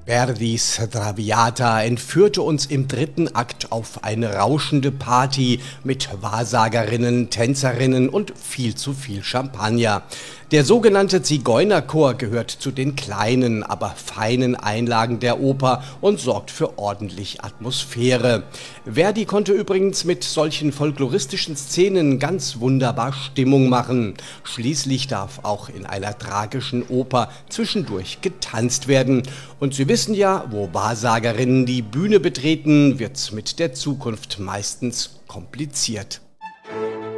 Verdis Traviata entführte uns im dritten Akt auf eine rauschende Party mit Wahrsagerinnen, Tänzerinnen und viel zu viel Champagner. Der sogenannte Zigeunerchor gehört zu den kleinen, aber feinen Einlagen der Oper und sorgt für ordentlich Atmosphäre. Verdi konnte übrigens mit solchen folkloristischen Szenen ganz wunderbar Stimmung machen. Schließlich darf auch in einer tragischen Oper zwischendurch getanzt werden. Und Sie wissen ja, wo Wahrsagerinnen die Bühne betreten, wird's mit der Zukunft meistens kompliziert.